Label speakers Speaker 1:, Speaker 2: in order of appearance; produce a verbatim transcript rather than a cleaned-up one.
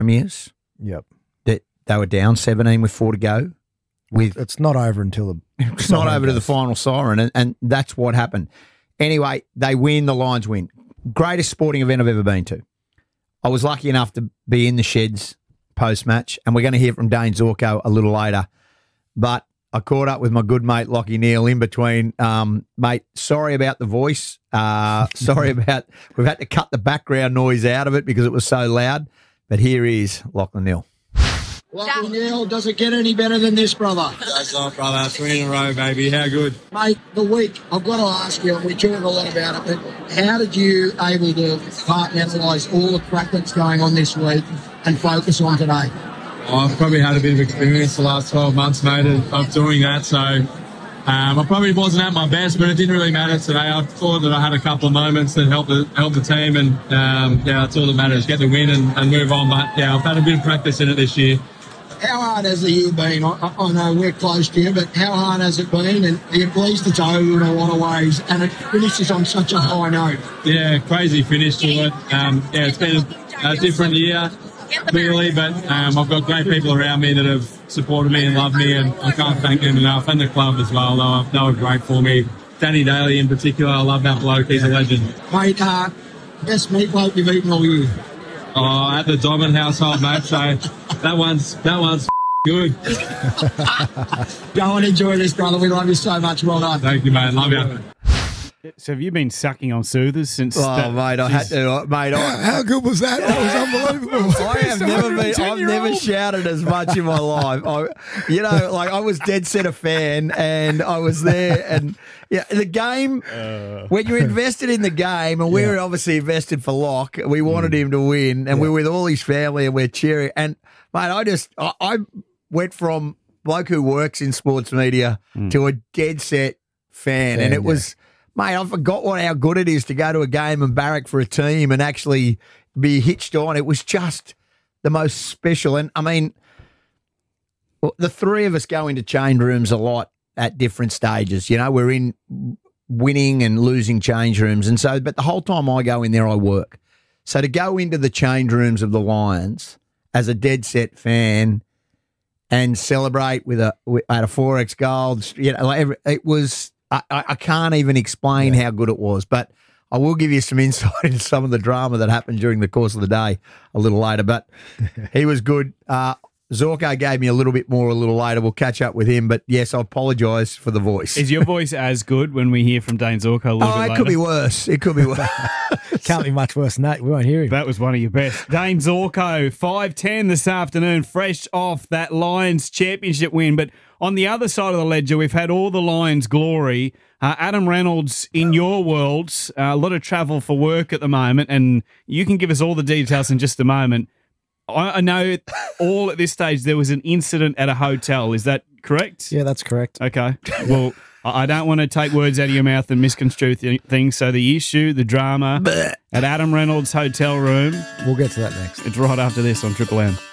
Speaker 1: premiers.
Speaker 2: Yep.
Speaker 1: That they were down seventeen with four to go. With
Speaker 2: It's not over until the
Speaker 1: It's not over to the final siren, and, and that's what happened. Anyway, they win, the Lions win. Greatest sporting event I've ever been to. I was lucky enough to be in the sheds post-match, and we're going to hear from Dane Zorko a little later. But I caught up with my good mate, Lockie Neal, in between. Um, mate, sorry about the voice. Uh, sorry about, we've had to cut the background noise out of it because it was so loud. But here is Lachlan Neal.
Speaker 3: Lachlan Neal, does it get any better than this, brother?
Speaker 4: That's not, brother. Three in a row, baby. How good?
Speaker 3: Mate, the week, I've got to ask you, and we talk a lot about it, but how did you able to compartmentalise all the crap that's going on this week and focus on today?
Speaker 4: Oh, I've probably had a bit of experience the last twelve months, mate, of, of doing that, so um, I probably wasn't at my best, but it didn't really matter today. I thought that I had a couple of moments that helped the, helped the team, and um, yeah, that's all that matters, get the win and, and move on. But yeah, I've had a bit of practice in it this year.
Speaker 3: How hard has the year been? I, I know we're close to you, but how hard has it been? And you're pleased it's over in a lot of ways, and it finishes on such a high note.
Speaker 4: Yeah, crazy finish to it. Um, yeah, it's been a, a different year, clearly, but um, I've got great people around me that have supported me and loved me, and I can't thank them enough, and the club as well. They were, they were great for me. Danny Daly in particular, I love that bloke. He's a legend.
Speaker 3: Mate, uh, best meatloaf you've eaten all year.
Speaker 4: Oh, at the Domin household, mate. So that one's that one's good.
Speaker 3: Go and enjoy this, brother. We love you so much. Well done.
Speaker 4: Thank you, mate. Love you.
Speaker 5: So have you been sucking on soothers since?
Speaker 1: Oh,
Speaker 5: that,
Speaker 1: mate, I had to, mate. I,
Speaker 2: How good was that? That was unbelievable.
Speaker 1: I have never been. I've never shouted as much in my life. I, you know, like I was dead set a fan, and I was there, and yeah, the game. Uh, when you're invested in the game, and we yeah. were obviously invested for Locke, we wanted mm. him to win, and yeah. we were with all his family, and we're cheering. And mate, I just, I, I went from bloke who works in sports media mm. to a dead set fan, fan and it yeah. was. Mate, I forgot what how good it is to go to a game and barrack for a team and actually be hitched on. It was just the most special. And, I mean, the three of us go into change rooms a lot at different stages. You know, we're in winning and losing change rooms. And so, but the whole time I go in there, I work. So to go into the change rooms of the Lions as a dead set fan and celebrate with a, with, at a four X gold, you know, like every, it was... I, I can't even explain yeah. how good it was, but I will give you some insight into some of the drama that happened during the course of the day a little later. But he was good. Uh, Zorko gave me a little bit more a little later. We'll catch up with him. But, yes, I apologise for the voice.
Speaker 5: Is your voice as good when we hear from Dane Zorko a little
Speaker 1: oh,
Speaker 5: bit later?
Speaker 1: Oh, it could be worse. It could be worse.
Speaker 2: Can't be much worse than that. We won't hear him.
Speaker 5: That was one of your best. Dane Zorko, five ten this afternoon, fresh off that Lions championship win. But on the other side of the ledger, we've had all the Lions glory. Uh, Adam Reynolds, in your world, uh, a lot of travel for work at the moment, and you can give us all the details in just a moment. I, I know all at this stage there was an incident at a hotel. Is that correct?
Speaker 2: Yeah, that's correct.
Speaker 5: Okay. Well, I don't want to take words out of your mouth and misconstrue th- things. So the issue, the drama at Adam Reynolds' hotel room.
Speaker 2: We'll get to that next.
Speaker 5: It's right after this on Triple M.